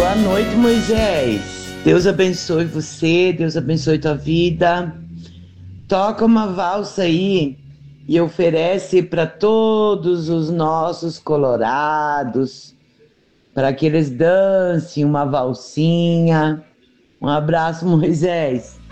Boa noite, Moisés. Deus abençoe você, Deus abençoe tua vida. Toca uma valsa aí e oferece para todos os nossos colorados, para que eles dancem uma valsinha. Um abraço, Moisés.